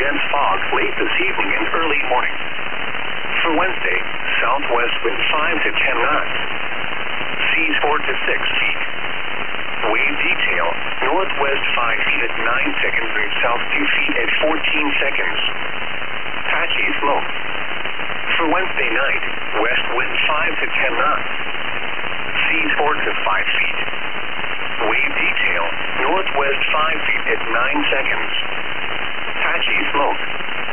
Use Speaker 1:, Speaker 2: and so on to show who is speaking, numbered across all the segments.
Speaker 1: dense fog late this evening and early morning. For Wednesday, southwest wind 5 to 10 knots. Seas 4 to 6 feet. Wave detail, northwest 5 feet at 9 seconds and south 2 feet at 14 seconds. Patchy smoke. For Wednesday night, west wind 5 to 10 knots. Seas 4 to 5 feet. Wave detail, northwest 5 feet at 9 seconds. Patchy smoke.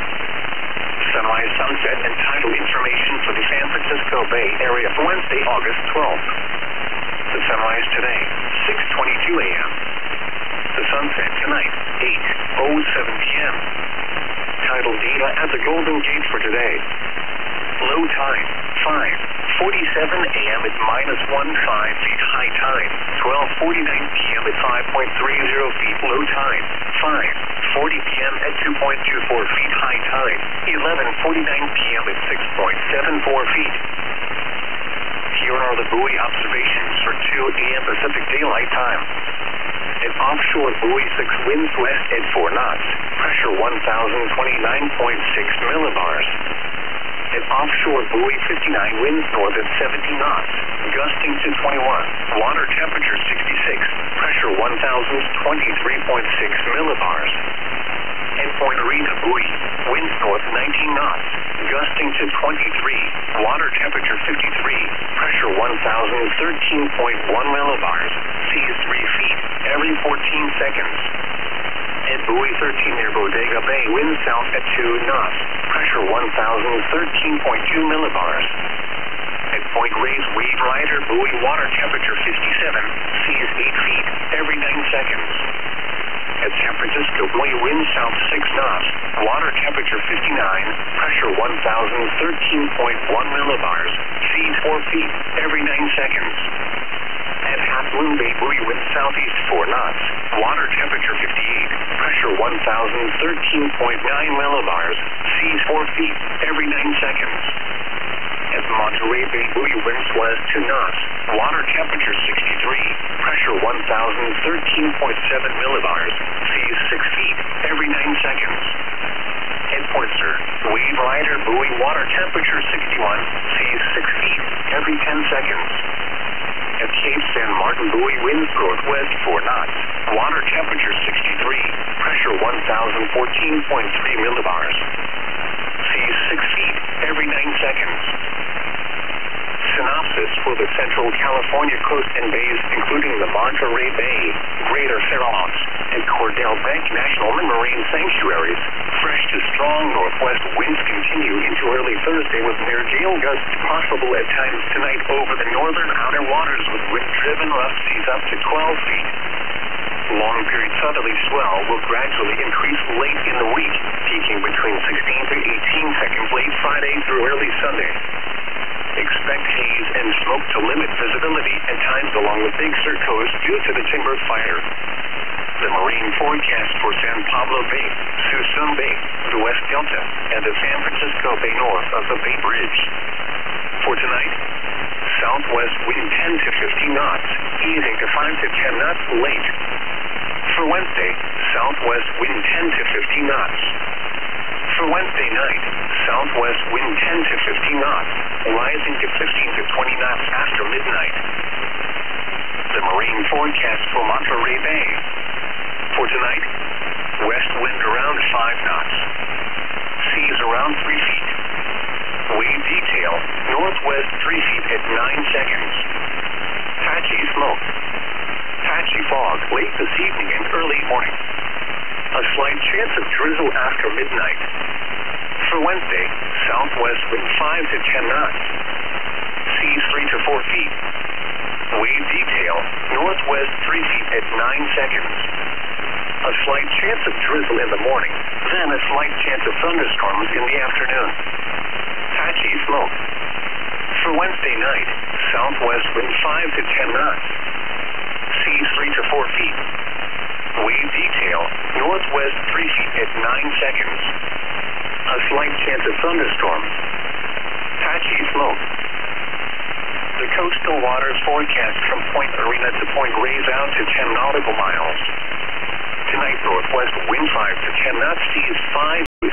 Speaker 1: Sunrise, sunset, and tidal information for the San Francisco Bay Area for Wednesday, August 12th. The sunrise today, 6:22 a.m. The sunset tonight, 8:07 p.m. Tidal data at the Golden Gate for today. Low tide, 5:47 a.m. at -1.5 feet high tide, 12:49 p.m. at 5.30 feet low tide, 5:40 p.m. at 2.24 feet high tide, 11:49 p.m. at 6.74 feet. Here are the buoy observations for 2 a.m. Pacific Daylight Time. At offshore buoy 6 winds west at 4 knots, pressure 1,029.6 millibars. At offshore buoy 59 winds north at 70 knots, gusting to 21, water temperature 66, pressure 1,023.6 millibars. At Point Rita buoy, winds north 19 knots, gusting to 23, water temperature 53, pressure 1,013.1 millibars, seas 3 feet every 14 seconds. At buoy 13 near Bodega Bay, wind south at 2 knots, pressure 1,013.2 millibars. At Point Reyes Wave Rider buoy, water temperature 57, seas 8 feet every 9 seconds. At San Francisco buoy, wind south 6 knots, water temperature 59, pressure 1,013.1 millibars, seas 4 feet every 9 seconds. At Half Moon Bay buoy, wind southeast 4 knots, water temperature 58, pressure 1,013.9 millibars, seas 4 feet every 9 seconds. At Monterey Bay buoy, winds west 2 knots, water temperature 63, pressure 1,013.7 millibars, seas 6 feet every 9 seconds. At Point Sur, Wave Rider buoy, water temperature 61, seas 6 feet every 10 seconds. At Cape San Martin buoy, winds northwest 4 knots, water temperature 63, pressure 1,014.3 millibars, seas 6 feet every 9 seconds. Synopsis for the Central California coast and bays, including the Monterey Bay, Greater Fair Oaks, and Cordell Bank National Marine Sanctuaries. Fresh to strong northwest winds continue into early Thursday with near gale gusts possible at times tonight over the northern outer waters with wind-driven rough seas up to 12 feet. Long period southerly swell will gradually increase late in the week, peaking between 16 to 18 seconds late Friday through early Sunday. Expect haze and smoke to limit visibility at times along the Big Sur coast due to the timber fire. The marine forecast for San Pablo Bay, Suisun Bay, the West Delta, and the San Francisco Bay north of the Bay Bridge. For tonight, southwest wind 10 to 15 knots, easing to 5 to 10 knots late. For Wednesday, southwest wind 10 to 15 knots. For Wednesday night, southwest wind 10 to 15 knots, rising to 15 to 20 knots after midnight. The marine forecast for Monterey Bay. For tonight, west wind around 5 knots. Seas around 3 feet. Wave detail, northwest 3 feet at 9 seconds. Patchy smoke. Patchy fog late this evening and early morning. A slight chance of drizzle after midnight. For Wednesday, southwest wind 5 to 10 knots. Seas 3 to 4 feet. Wave detail, northwest 3 feet at 9 seconds. A slight chance of drizzle in the morning, then a slight chance of thunderstorms in the afternoon. Patchy smoke. For Wednesday night, southwest wind 5 to 10 knots. Seas 3 to 4 feet. Wave detail, northwest 3 feet at 9 seconds. A slight chance of thunderstorms. Patchy smoke. The coastal waters forecast from Point Arena to Point Reyes out to 10 nautical miles. Tonight, northwest wind 5 to 10 knots, seas 5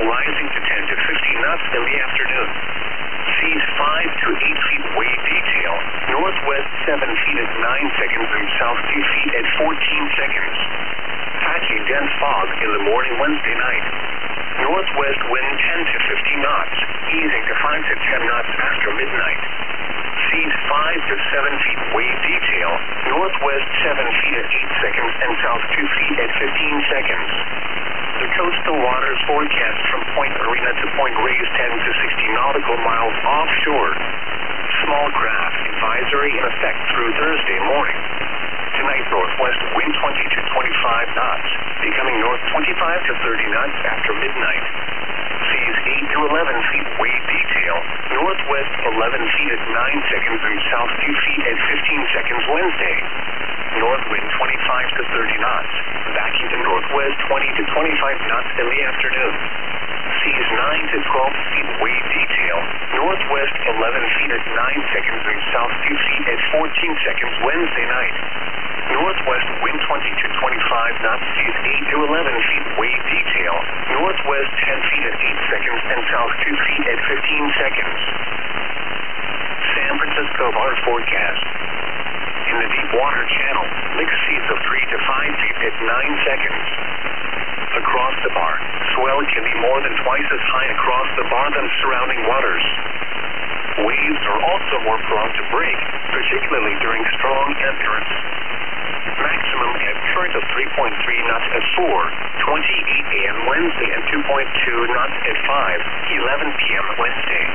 Speaker 1: rising to 10 to 15 knots in the afternoon. Seas 5 to 8 feet wave detail, northwest 7 feet at 9 seconds and south 2 feet at 14 seconds. Patchy dense fog in the morning Wednesday night. Northwest wind 10 to 15 knots, easing to 5 to 10 knots after midnight. Seas 5 to 7 feet wave detail, northwest 7 feet at 8 seconds and south 2 feet at 15 seconds. The coastal waters forecast from Point Arena to Point Reyes 10 to 60 nautical miles offshore. Small craft advisory in effect through Thursday morning. Tonight, northwest wind 20 to 25 knots, becoming north 25 to 30 knots after midnight. Seas 8 to 11 feet wave detail, northwest 11 feet at 9 seconds and south 2 feet at 15 seconds Wednesday. North wind 25 to 30 knots, backing to northwest 20 to 25 knots in the afternoon. Seas 9 to 12 feet wave detail, northwest 11 feet at 9 seconds and south 2 feet at 14 seconds Wednesday night. Northwest wind 20 to 25 knots, seas 8 to 11 feet wave detail, northwest 10 feet at 8 seconds and south 2 feet at 15 seconds. San Francisco water forecast. In the deep water channel, mixed seas of 3 to 5 feet at 9 seconds. Across the bar, swell can be more than twice as high across the bar than surrounding waters. Waves are also more prone to break, particularly during strong ebb currents. Maximum ebb current of 3.3 knots at 4:28 a.m. Wednesday and 2.2 knots at 5:11 p.m. Wednesday.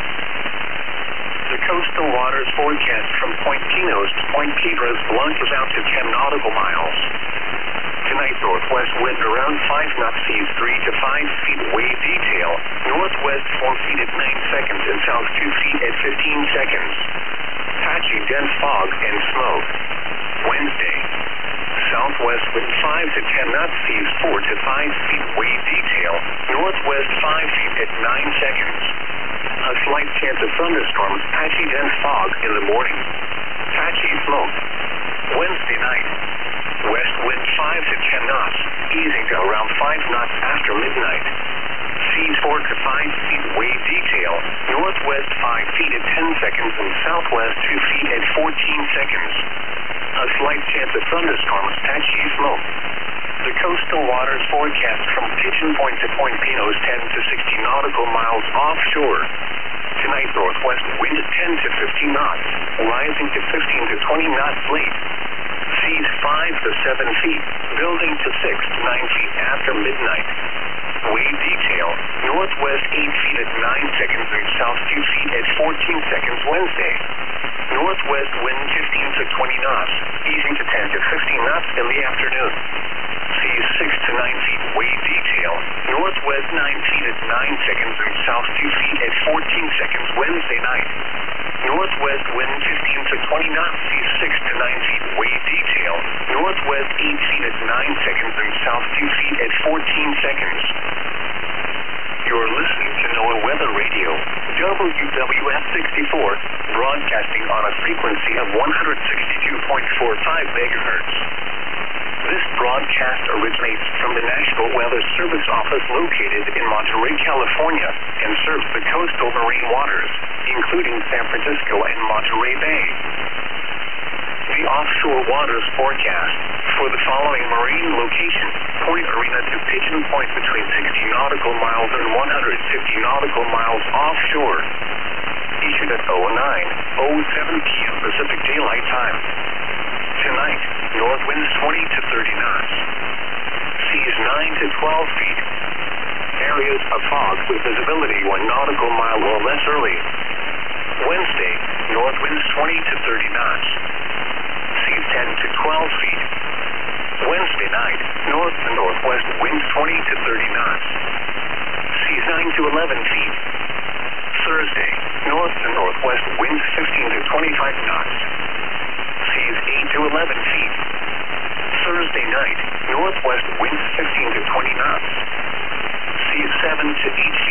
Speaker 1: The coastal waters forecast from Point Pinos to Point Piedras launches out to 10 nautical miles. Tonight, northwest wind around 5 knots, seas 3 to 5 feet wave detail, northwest 4 feet at 9 seconds and south 2 feet at 15 seconds. Patchy dense fog and smoke. Wednesday, southwest wind 5 to 10 knots, seas 4 to 5 feet wave detail, northwest 5 feet at 9 seconds. A slight chance of thunderstorms, patchy dense fog in the morning. Patchy smoke. Wednesday night, west wind 5 to 10 knots, easing to around 5 knots after midnight. Seas 4 to 5 feet wave detail, northwest 5 feet at 10 seconds and southwest 2 feet at 14 seconds. A slight chance of thunderstorms, patchy smoke. The coastal waters forecast from Pigeon Point to Point Pinos 10 to 60 nautical miles offshore. Tonight, northwest wind 10 to 15 knots, rising to 15 to 20 knots late. Seas 5 to 7 feet, building to 6 to 9 feet after midnight. Wave detail, northwest 8 feet at 9 seconds and south 2 feet at 14 seconds Wednesday. Northwest wind 15 to 20 knots, easing to 10 to 15 knots in the afternoon. Seas 6 to 9 feet wave detail, northwest 9 feet at 9 seconds and south 2 feet at 14 seconds Wednesday night. Northwest wind 15 to 20 knots, seas 6 to 9 feet wave detail, northwest 8 feet at 9 seconds and south 2 feet at 14 seconds. You're listening to NOAA Weather Radio, WWF 64, broadcasting on a frequency of 162.45 megahertz. This broadcast originates from the National Weather Service Office located in Monterey, California, and serves the coastal marine waters, including San Francisco and Monterey Bay. The offshore waters forecast for the following marine locations: Point Arena to Pigeon Point between 60 nautical miles and 150 nautical miles offshore. Issued at 09:07 p.m. Pacific Daylight Time. Tonight, north winds 20 to 30 knots. Seas 9 to 12 feet. Areas of fog with visibility 1 nautical mile or less early. Wednesday, north winds 20 to 30 knots. Seas 10 to 12 feet. Wednesday night, north to northwest winds 20 to 30 knots. Seas 9 to 11 feet. Thursday, north to northwest winds 15 to 25 knots. Seas 8 to 11 feet. Thursday night, northwest winds 15 to 20 knots. Seas 7 to 8 feet.